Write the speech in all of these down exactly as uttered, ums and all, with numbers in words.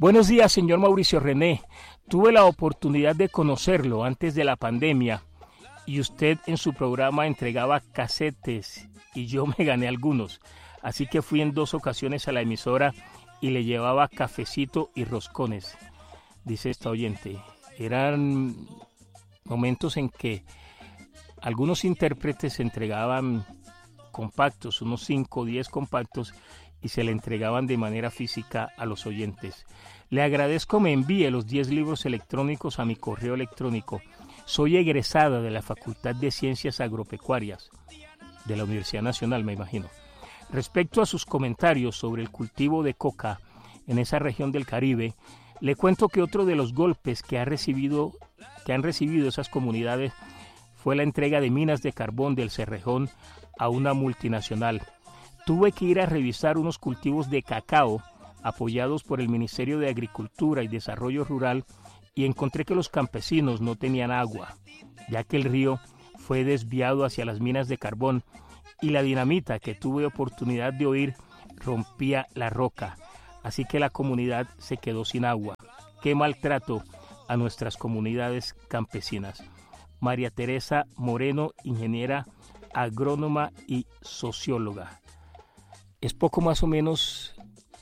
Buenos días, señor Mauricio René. Tuve la oportunidad de conocerlo antes de la pandemia y usted en su programa entregaba casetes y yo me gané algunos. Así que fui en dos ocasiones a la emisora y le llevaba cafecito y roscones. Dice esta oyente, eran momentos en que algunos intérpretes entregaban compactos, unos cinco o diez compactos, y se le entregaban de manera física a los oyentes. Le agradezco me envíe los diez libros electrónicos a mi correo electrónico. Soy egresada de la Facultad de Ciencias Agropecuarias de la Universidad Nacional, me imagino. Respecto a sus comentarios sobre el cultivo de coca en esa región del Caribe, le cuento que otro de los golpes que ha recibido, que han recibido esas comunidades fue la entrega de minas de carbón del Cerrejón a una multinacional. Tuve que ir a revisar unos cultivos de cacao apoyados por el Ministerio de Agricultura y Desarrollo Rural y encontré que los campesinos no tenían agua, ya que el río fue desviado hacia las minas de carbón y la dinamita que tuve oportunidad de oír rompía la roca, así que la comunidad se quedó sin agua. ¡Qué maltrato a nuestras comunidades campesinas! María Teresa Moreno, ingeniera agrónoma y socióloga. Es poco más o menos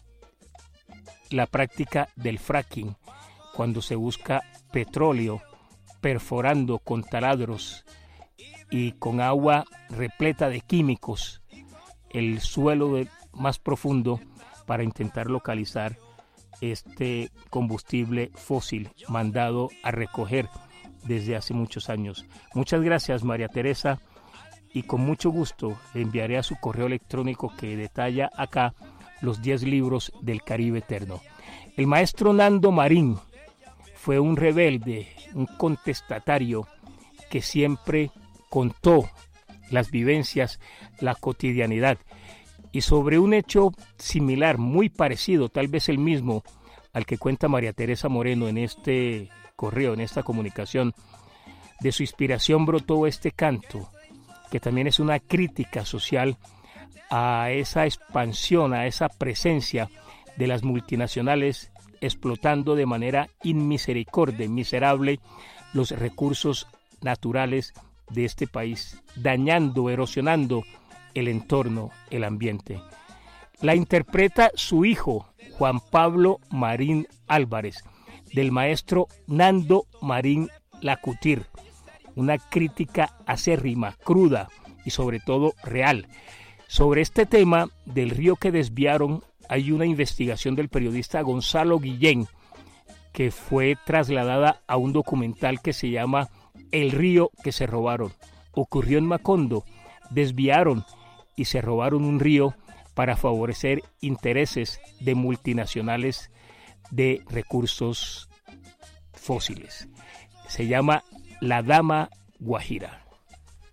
la práctica del fracking, cuando se busca petróleo perforando con taladros y con agua repleta de químicos el suelo de, más profundo para intentar localizar este combustible fósil mandado a recoger desde hace muchos años. Muchas gracias, María Teresa, y con mucho gusto le enviaré a su correo electrónico que detalla acá los diez libros del Caribe Eterno. El maestro Nando Marín fue un rebelde, un contestatario que siempre contó las vivencias, la cotidianidad, y sobre un hecho similar, muy parecido, tal vez el mismo al que cuenta María Teresa Moreno en este correo, en esta comunicación. De su inspiración brotó este canto, que también es una crítica social a esa expansión, a esa presencia de las multinacionales explotando de manera inmisericordia, miserable, los recursos naturales de este país, dañando, erosionando el entorno, el ambiente. La interpreta su hijo, Juan Pablo Marín Álvarez, del maestro Nando Marín Lacutir. Una crítica acérrima, cruda y sobre todo real. Sobre este tema del río que desviaron hay una investigación del periodista Gonzalo Guillén que fue trasladada a un documental que se llama El río que se robaron. Ocurrió en Macondo, desviaron y se robaron un río para favorecer intereses de multinacionales de recursos fósiles. Se llama La Dama Guajira.